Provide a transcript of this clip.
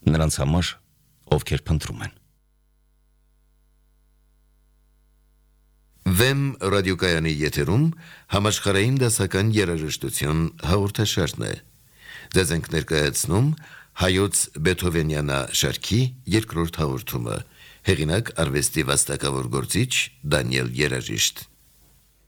նրանց համար, ովքեր փնտրում են։ Վեմ ռադիոկայանի եթերում համաշխարհային դասական երաժշտություն հաղորդաշարն է։ Ձեզ ենք ներկայացնում հայոց Բեթհովենյանա շարքի երկրորդ հաղորդումը։ Հեղինակ արվեստի վաստակավոր գործիչ Դանիել Երաժիշտ։